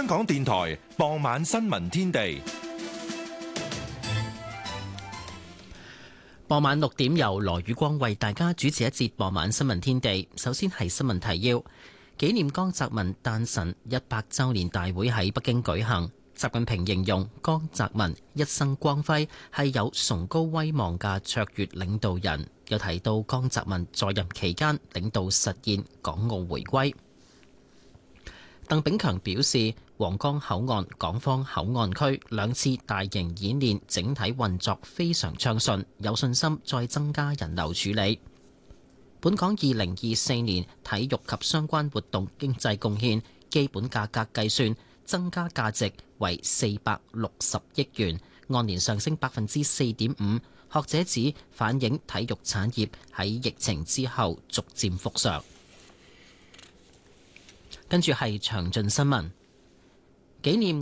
香港電台傍晚新聞天地。 傍晚6點由羅宇光為大家主持一節傍晚新聞天地。首先係新聞提要：紀念江澤民誕辰100週年大會喺北京舉行。習近平形容江澤民一生光輝，係有崇高威望嘅卓越領導人。又提到江澤民在任期間領導實現港澳回歸。鄧炳強表示，皇崗口岸港方口岸區2次大型演練整體運作非常暢順，有信心再增加人流處理。本港2024年體育及相關活動經濟貢獻基本價格計算增加價值為460億元，按年上升4.5%。學者指反映體育產業喺疫情之後逐漸復常。跟住係詳盡新聞，紀念